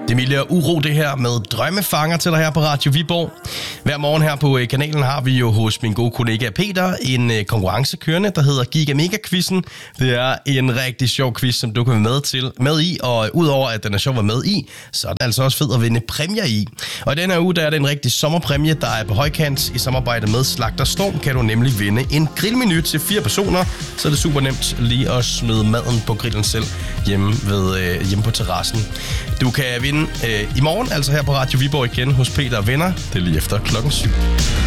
Det milde uro, det her med drømmefanger til dig her på Radio Viborg. Hver morgen her på kanalen har vi jo hos min gode kollega Peter en konkurrence kørende, der hedder Giga Mega Quizzen. Det er en rigtig sjov quiz, som du kan være med i, og udover at den er sjov at være med i, så er det altså også fedt at vinde præmier i. Og i denne her uge, der er det en rigtig sommerpræmie, der er på højkant. I samarbejde med Slagter Storm kan du nemlig vinde en grillmenu til 4 personer, så er det super nemt lige at smide maden på grillen selv hjemme på terrassen. Du kan vinde i morgen, altså her på Radio Viborg igen hos Peter og Venner. Det er lige efter 7:00.